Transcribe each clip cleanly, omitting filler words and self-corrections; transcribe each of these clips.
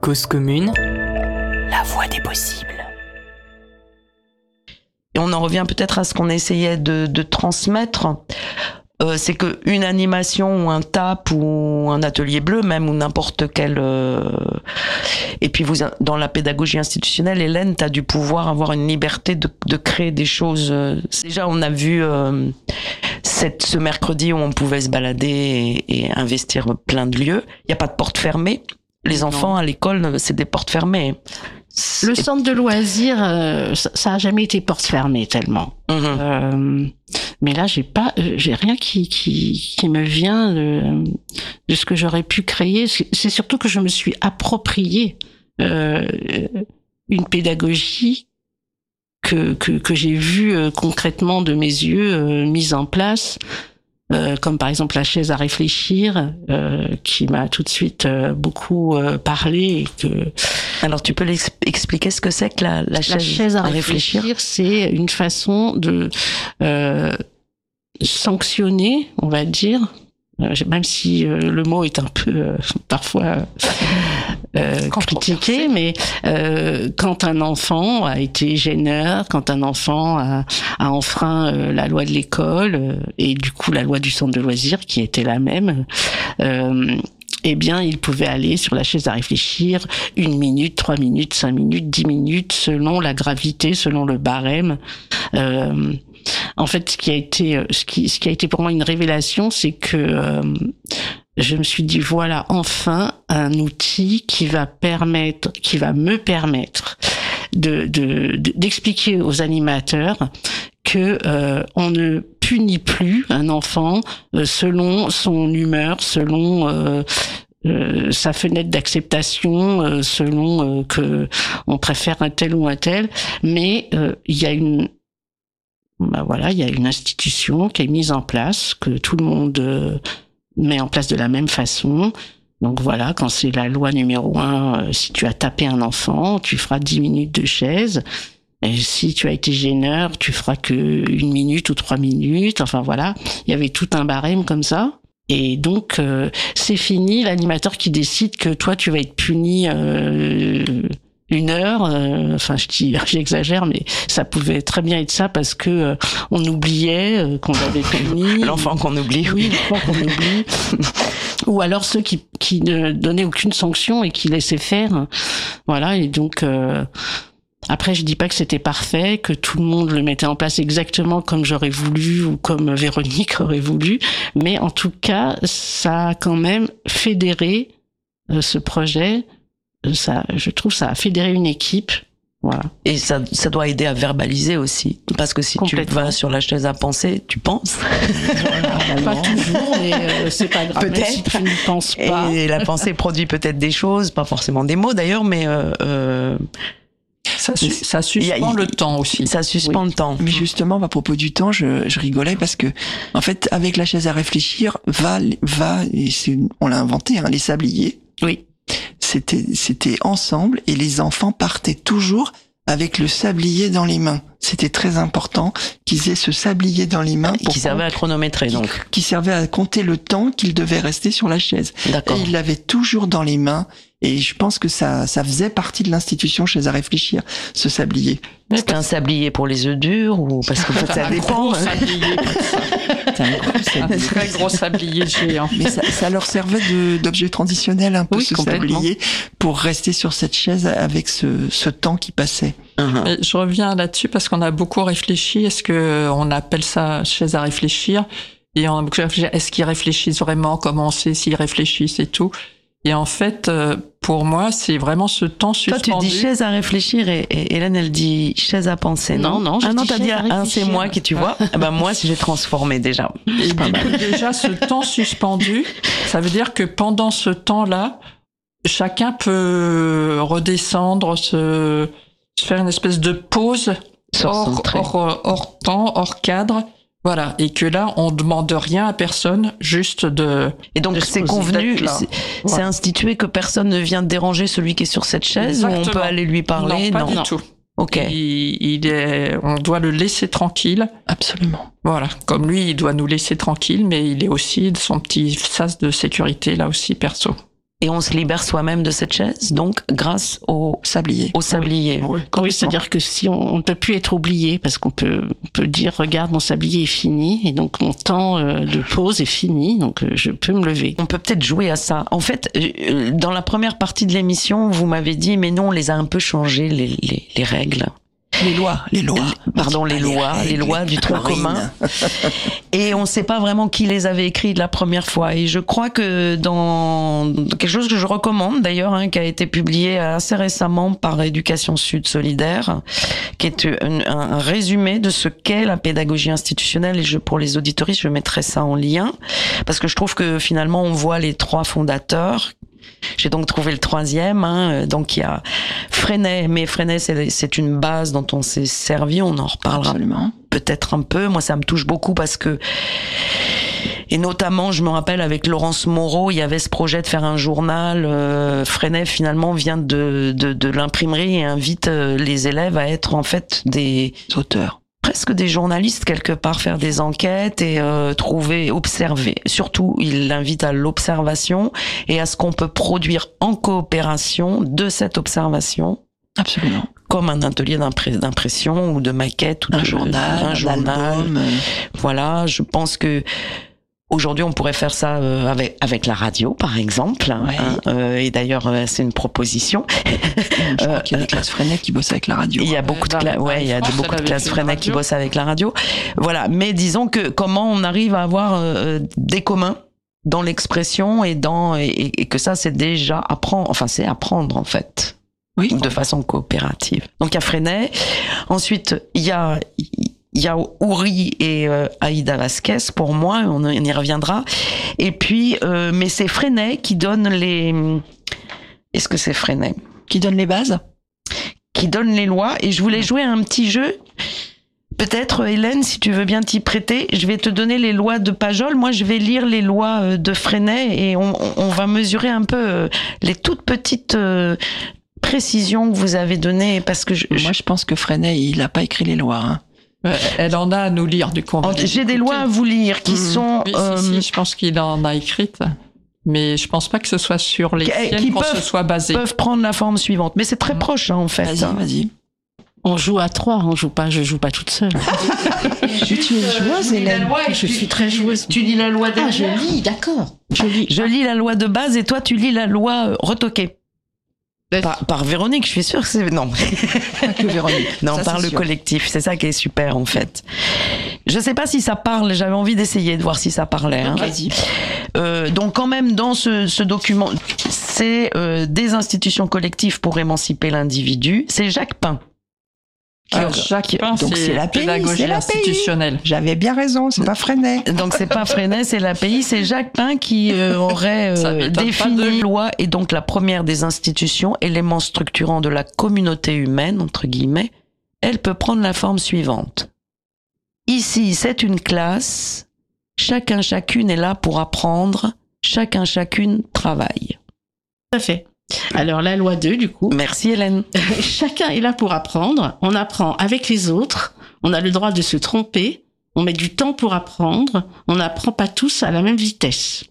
Cause commune, la voie des possibles. Et on en revient peut-être à ce qu'on essayait de transmettre. C'est qu'une animation ou un TAP ou un atelier bleu même ou n'importe quel... Et puis dans la pédagogie institutionnelle, Hélène, tu as du pouvoir avoir une liberté de créer des choses. Déjà, on a vu ce mercredi où on pouvait se balader et investir plein de lieux. Il n'y a pas de porte fermée. Les enfants à l'école, c'est des portes fermées. Le centre de loisirs, ça a jamais été porte fermée tellement. Mais là, j'ai rien qui me vient de ce que j'aurais pu créer. C'est surtout que je me suis approprié une pédagogie que j'ai vue concrètement de mes yeux mise en place. Comme par exemple la chaise à réfléchir, qui m'a tout de suite beaucoup parlé. Alors tu peux expliquer ce que c'est que la chaise à réfléchir? C'est une façon de sanctionner, on va dire, même si le mot est un peu parfois critiqué, mais quand un enfant a été gêneur, quand un enfant a enfreint la loi de l'école et du coup la loi du centre de loisirs qui était la même, eh bien, il pouvait aller sur la chaise à réfléchir 1 minute, 3 minutes, 5 minutes, 10 minutes, selon la gravité, selon le barème. En fait, ce qui a été pour moi une révélation, c'est que je me suis dit, voilà, enfin, un outil qui va me permettre d'expliquer aux animateurs que on ne punit plus un enfant selon son humeur, selon sa fenêtre d'acceptation, selon que on préfère un tel ou un tel, mais il y a une institution qui est mise en place, que tout le monde met en place de la même façon. Donc voilà, quand c'est la loi numéro 1, si tu as tapé un enfant, tu feras 10 minutes de chaise. Et si tu as été gêneur, tu feras que 1 minute ou 3 minutes. Enfin voilà, il y avait tout un barème comme ça. Et donc, c'est fini, l'animateur qui décide que toi, tu vas être puni 1 heure. Enfin, j'exagère, mais ça pouvait très bien être ça parce que on oubliait qu'on l'avait puni. L'enfant qu'on oublie. Oui, l'enfant qu'on oublie. Ou alors ceux qui ne donnaient aucune sanction et qui laissaient faire. Voilà, et donc... Après, je dis pas que c'était parfait, que tout le monde le mettait en place exactement comme j'aurais voulu ou comme Véronique aurait voulu, mais en tout cas, ça a quand même fédéré ce projet. Je trouve ça a fédéré une équipe. Voilà. Et ça doit aider à verbaliser aussi, parce que si tu vas sur la chaise à penser, tu penses. Pas toujours, mais c'est pas grave. Peut-être. Si tu ne penses pas. Et la pensée produit peut-être des choses, pas forcément des mots d'ailleurs, mais ça suspend le temps aussi. Ça suspend le temps. Mais justement, à propos du temps, je rigolais parce que, en fait, avec la chaise à réfléchir, on l'a inventé, les sabliers. Oui. C'était ensemble et les enfants partaient toujours avec le sablier dans les mains. C'était très important qu'ils aient ce sablier dans les mains. Qui servait à chronométrer, donc. Qui servait à compter le temps qu'ils devaient rester sur la chaise. D'accord. Et ils l'avaient toujours dans les mains. Et je pense que ça faisait partie de l'institution Chaise à réfléchir, ce sablier. C'était un sablier pour les œufs durs ou parce que ça dépend. C'est un très gros sablier géant. Mais ça leur servait d'objet transitionnel un peu, oui, ce sablier, pour rester sur cette chaise avec ce temps qui passait. Uh-huh. Je reviens là-dessus parce qu'on a beaucoup réfléchi. Est-ce que on appelle ça chaise à réfléchir? Et on a beaucoup réfléchi. Est-ce qu'ils réfléchissent vraiment? Comment on sait s'ils réfléchissent et tout? Et en fait, pour moi, c'est vraiment ce temps suspendu. Toi, tu dis chaise à réfléchir et Hélène, elle dit chaise à penser, non? Non, t'as dit c'est moi qui, tu vois. Moi, si j'ai transformé déjà. Et du coup, déjà, ce temps suspendu, ça veut dire que pendant ce temps-là, chacun peut redescendre, se faire une espèce de pause hors temps, hors cadre. Voilà, et que là, on demande rien à personne, juste Et donc, c'est convenu, c'est institué que personne ne vient déranger celui qui est sur cette chaise. Exactement. Ou on peut aller lui parler? Non, pas du tout. Ok. On doit le laisser tranquille. Absolument. Voilà, comme lui, il doit nous laisser tranquille, mais il est aussi de son petit sas de sécurité là aussi perso. Et on se libère soi-même de cette chaise, donc grâce au sablier. Oui, c'est-à-dire que si on ne peut plus être oublié, parce qu'on peut dire, regarde, mon sablier est fini, et donc mon temps de pause est fini, donc je peux me lever. On peut peut-être jouer à ça. En fait, dans la première partie de l'émission, vous m'avez dit, mais non, on les a un peu changées, les règles. Les lois. Pardon, les lois du tronc commun. Et on ne sait pas vraiment qui les avait écrites la première fois. Et je crois que dans quelque chose que je recommande d'ailleurs, qui a été publié assez récemment par Éducation Sud Solidaire, qui est un résumé de ce qu'est la pédagogie institutionnelle. Et pour les auditoristes, je mettrai ça en lien, parce que je trouve que finalement on voit les 3 fondateurs. J'ai donc trouvé le 3e, donc il y a Freinet, mais Freinet c'est une base dont on s'est servi, on en reparlera absolument peut-être un peu. Moi ça me touche beaucoup parce que, et notamment je me rappelle avec Laurence Moreau, il y avait ce projet de faire un journal. Freinet finalement vient de l'imprimerie et invite les élèves à être en fait des auteurs, presque des journalistes quelque part, faire des enquêtes et observer. Surtout, il l'invite à l'observation et à ce qu'on peut produire en coopération de cette observation. Absolument. Comme un atelier d'impression ou de maquette ou un journal. Album. Voilà, je pense que aujourd'hui, on pourrait faire ça avec la radio, par exemple. Oui. Et d'ailleurs, c'est une proposition. Je crois qu'il y a des classes Freinet qui bossent avec la radio. Il y a beaucoup de classes Freinet qui bossent avec la radio. Voilà. Mais disons que comment on arrive à avoir des communs dans l'expression et que ça, c'est déjà apprendre. Enfin, c'est apprendre en fait. Oui. De façon coopérative. Donc il y a Freinet. Ensuite, il y a Ouri et Aïda Vasquez, pour moi, on y reviendra. Et puis, mais c'est Freinet qui donne Est-ce que c'est Freinet qui donne les bases, qui donne les lois? Et je voulais jouer à un petit jeu. Peut-être, Hélène, si tu veux bien t'y prêter, je vais te donner les lois de Pajol. Moi, je vais lire les lois de Freinet et on va mesurer un peu les toutes petites précisions que vous avez données, parce que moi, je pense que Freinet, il n'a pas écrit les lois. Elle en a à nous lire, du coup. J'ai des lois à vous lire qui sont... Oui, si, je pense qu'il en a écrites, mais je pense pas que ce soit sur les siennes qu'on se soit basé. Peuvent prendre la forme suivante, mais c'est très proche, en fait. Vas-y. On joue à 3, je joue pas toute seule. Tu es joueuse, Hélène. Je suis très joueuse. Tu lis la loi de base. Je lis, d'accord. Je lis la loi de base et toi, tu lis la loi retoquée. Par Véronique, je suis sûre que c'est... Non. Pas que Véronique. Non, ça, par le collectif. C'est ça qui est super, en fait. Je sais pas si ça parle. J'avais envie d'essayer de voir si ça parlait. Vas-y. Donc, quand même, dans ce document, c'est des institutions collectives pour émanciper l'individu. C'est Jacques Pain. Alors, Jacques Pain, c'est la pédagogie institutionnelle. J'avais bien raison, c'est pas Freinet. Donc c'est pas Freinet, c'est l'API, c'est Jacques Pain qui aurait défini la loi et donc la première des institutions, élément structurant de la communauté humaine, entre guillemets. Elle peut prendre la forme suivante. Ici, c'est une classe, chacun, chacune est là pour apprendre, chacun, chacune travaille. Tout à fait. Alors la loi 2 du coup. Merci Hélène. Chacun est là pour apprendre, on apprend avec les autres, on a le droit de se tromper, on met du temps pour apprendre, on n'apprend pas tous à la même vitesse.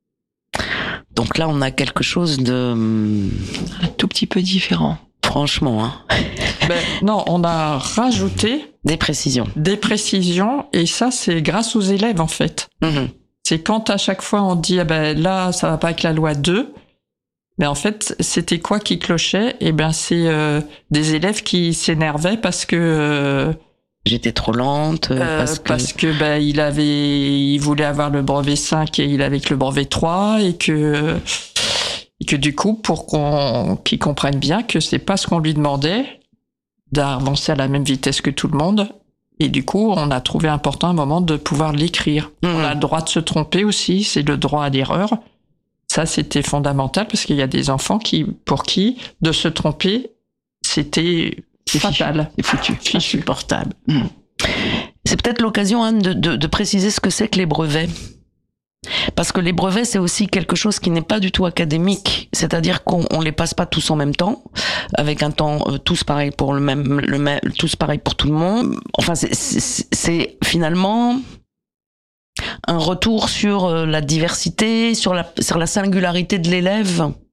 Donc là on a quelque chose de... un tout petit peu différent. Franchement. Non, on a rajouté... Des précisions. Et ça c'est grâce aux élèves en fait. Mmh. C'est quand à chaque fois on dit là ça va pas avec la loi 2. Mais en fait, c'était quoi qui clochait? C'est des élèves qui s'énervaient parce que j'étais trop lente, parce que il voulait avoir le brevet 5 et il avait que le brevet 3 et que du coup pour qu'ils comprennent bien que c'est pas ce qu'on lui demandait d'avancer à la même vitesse que tout le monde. Et du coup, on a trouvé important un moment de pouvoir l'écrire. On a le droit de se tromper aussi, c'est le droit à l'erreur. Ça, c'était fondamental parce qu'il y a des enfants pour qui de se tromper, c'était fatal. C'est foutu. Insupportable. C'est peut-être l'occasion, Anne, de préciser ce que c'est que les brevets. Parce que les brevets, c'est aussi quelque chose qui n'est pas du tout académique. C'est-à-dire qu'on les passe pas tous en même temps, avec un temps tous pareil pour tous pareil pour tout le monde. Enfin, c'est finalement un retour sur la diversité, sur la singularité de l'élève.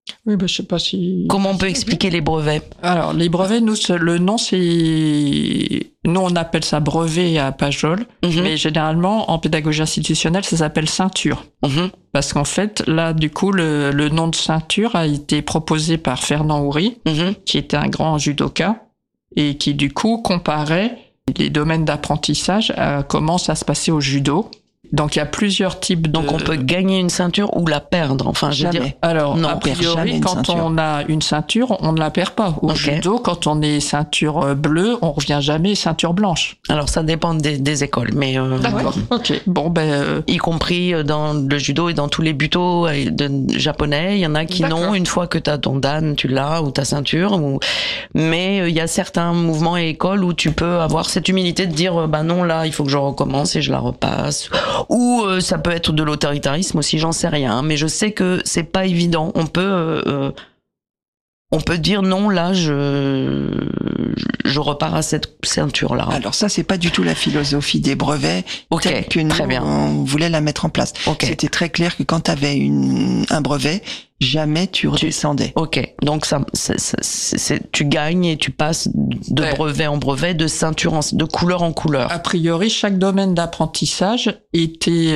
Oui, je sais pas si... Comment on peut expliquer les brevets? Alors, les brevets, le nom, c'est... Nous, on appelle ça brevet à Pajol, mais généralement, en pédagogie institutionnelle, ça s'appelle ceinture. Parce qu'en fait, là, du coup, le nom de ceinture a été proposé par Fernand Houry, qui était un grand judoka, et qui, du coup, comparait les domaines d'apprentissage à comment ça se passait au judo. Donc, il y a plusieurs types de... Donc, on peut gagner une ceinture ou la perdre. Enfin, je veux dire... Alors, non, a priori, quand on a une ceinture, on ne la perd pas. Au judo, quand on est ceinture bleue, on revient jamais ceinture blanche. Alors, ça dépend des écoles, mais... D'accord. Ok. Bon, y compris dans le judo et dans tous les buto japonais, il y en a qui n'ont, une fois que tu as ton dan, tu l'as, ou ta ceinture. Mais il y a certains mouvements et écoles où tu peux avoir cette humilité de dire, non, là, il faut que je recommence et je la repasse. Ou ça peut être de l'autoritarisme aussi, j'en sais rien. Mais je sais que c'est pas évident. On peut dire non, là, je repars à cette ceinture-là. Alors ça, c'est pas du tout la philosophie des brevets telle que nous, on voulait la mettre en place. C'était très clair que quand tu avais un brevet, jamais tu redescendais. Donc ça, tu gagnes et tu passes de brevet en brevet, de ceinture de couleur en couleur. A priori, chaque domaine d'apprentissage était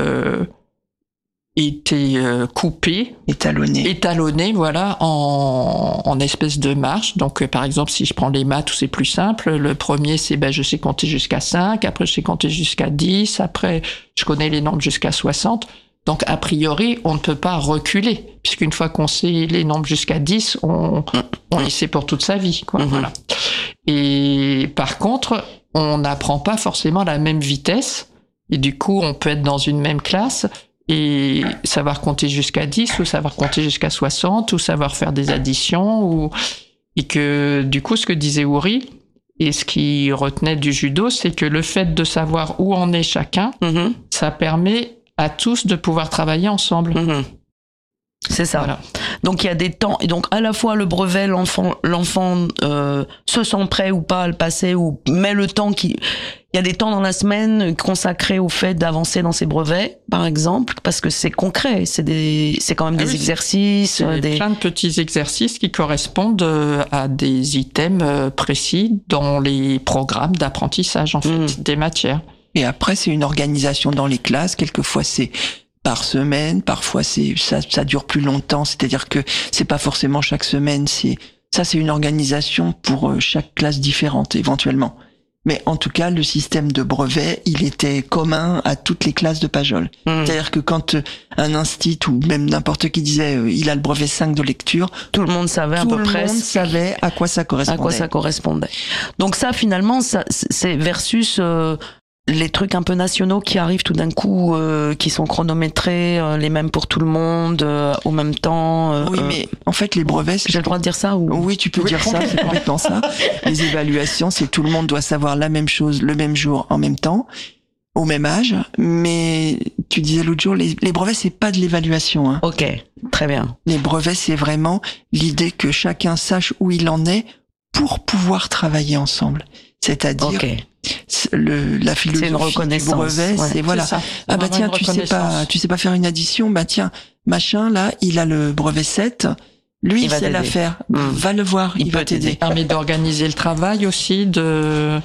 coupé, étalonné, voilà, en espèce de marche. Donc, par exemple, si je prends les maths, où c'est plus simple, le premier, c'est, je sais compter jusqu'à 5, après, je sais compter jusqu'à 10, après, je connais les nombres jusqu'à 60. Donc, a priori, on ne peut pas reculer, puisqu'une fois qu'on sait les nombres jusqu'à 10, on les sait pour toute sa vie, quoi, voilà. Et par contre, on n'apprend pas forcément à la même vitesse, et du coup, on peut être dans une même classe, et savoir compter jusqu'à 10 ou savoir compter jusqu'à 60 ou savoir faire des additions et que du coup ce que disait Houry et ce qui retenait du judo, c'est que le fait de savoir où en est chacun, ça permet à tous de pouvoir travailler ensemble. C'est ça. Voilà. Donc il y a des temps, et donc à la fois le brevet, l'enfant se sent prêt ou pas à le passer, ou met le temps il y a des temps dans la semaine consacrés au fait d'avancer dans ses brevets, par exemple, parce que c'est concret, c'est quand même des exercices. Plein de petits exercices qui correspondent à des items précis dans les programmes d'apprentissage, en fait, des matières. Et après, c'est une organisation dans les classes, quelquefois c'est par semaine, parfois ça dure plus longtemps, c'est-à-dire que c'est pas forcément chaque semaine, c'est une organisation pour chaque classe différente, éventuellement. Mais en tout cas, le système de brevet, il était commun à toutes les classes de Pajol. C'est-à-dire que quand un instit ou même n'importe qui disait il a le brevet 5 de lecture, tout le monde savait à peu près. Tout le monde savait à quoi ça correspondait. Donc ça, finalement, c'est versus les trucs un peu nationaux qui arrivent tout d'un coup, qui sont chronométrés, les mêmes pour tout le monde, au même temps. Oui, mais en fait, les brevets... J'ai le droit de dire ça ou... Oui, tu peux dire ça, c'est complètement ça. Les évaluations, c'est tout le monde doit savoir la même chose, le même jour, en même temps, au même âge. Mais tu disais l'autre jour, les brevets, c'est pas de l'évaluation. Hein. Ok, très bien. Les brevets, c'est vraiment l'idée que chacun sache où il en est pour pouvoir travailler ensemble. C'est-à-dire... la philosophie une reconnaissance, du brevet, c'est voilà. Ça. Ah bah tiens, tu sais pas faire une addition, bah tiens, machin là, il a le brevet 7, lui il sait la faire, va le voir, il va t'aider. Ça permet d'organiser le travail aussi,